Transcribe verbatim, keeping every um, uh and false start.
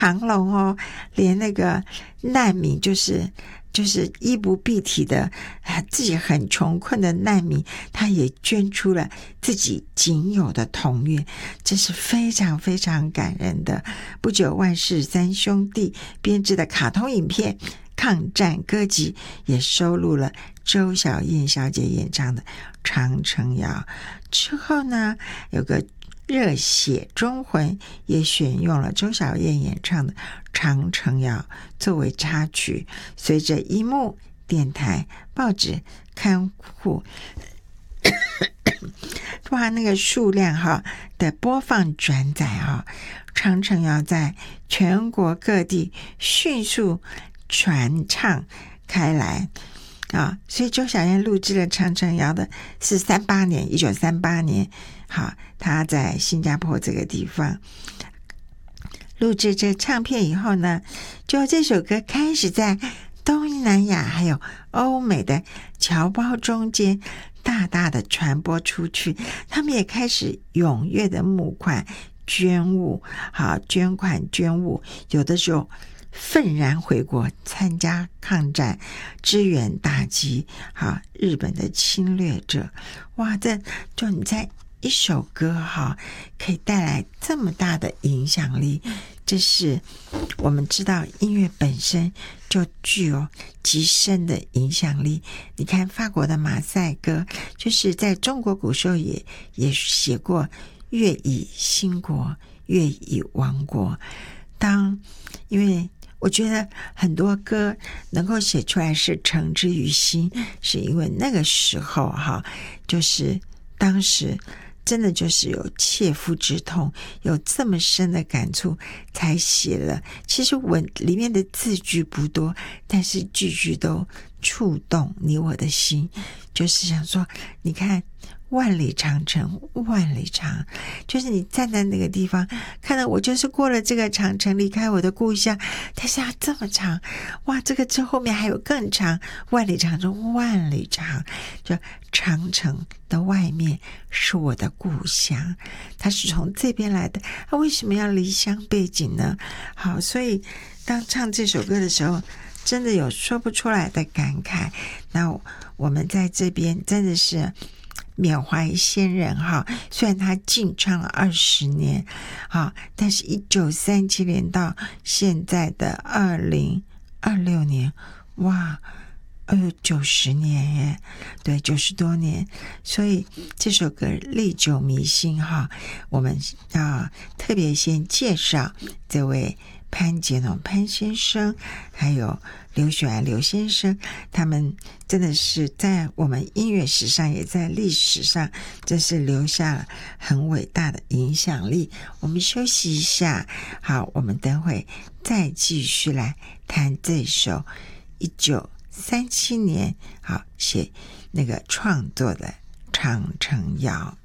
长龙哦，连那个难民就是就是衣不蔽体的自己很穷困的难民，他也捐出了自己仅有的铜元，这是非常非常感人的。不久，万氏三兄弟编制的卡通影片抗战歌集也收录了周小燕小姐演唱的《长城谣》。之后呢，有个热血中魂也选用了周小燕演唱的《长城谣》作为插曲，随着荧幕、电台、报纸、刊户哇，那个数量哈的播放转载哈，《长城谣》在全国各地迅速传唱开来啊，所以周小燕录制了《长城谣》的是三八年，一九三八年，好，她在新加坡这个地方录制这唱片以后呢，就这首歌开始在东南亚还有欧美的侨胞中间大大的传播出去，他们也开始踊跃的募款捐物，好，捐款捐物，有的时候愤然回国参加抗战，支援打击好日本的侵略者。哇，这就你在一首歌哈可以带来这么大的影响力，这是我们知道音乐本身就具有极深的影响力。你看法国的马赛歌，就是在中国古时候也也写过乐以兴国，乐以亡国。当因为我觉得很多歌能够写出来是诚之于心，是因为那个时候哈，就是当时真的就是有切肤之痛，有这么深的感触才写了。其实文里面的字句不多，但是句句都触动你我的心，就是想说你看万里长城万里长，就是你站在那个地方看到我就是过了这个长城离开我的故乡，但是它这么长，哇，这个之后面还有更长，万里长城万里长，就长城的外面是我的故乡，它是从这边来的，它为什么要离乡背井呢？好，所以当唱这首歌的时候真的有说不出来的感慨。那我们在这边真的是缅怀先人哈，虽然他禁唱了二十年哈，但是一九三七年到现在的二零二六年，哇，哎呦，九十年耶，对，九十多年，所以这首歌历久弥新哈。我们要特别先介绍这位潘杰农潘先生，还有刘雪兰刘先生，他们真的是在我们音乐史上也在历史上真是留下了很伟大的影响力。我们休息一下，好，我们等会再继续来谈这首一九三七年好写那个创作的《长城谣》。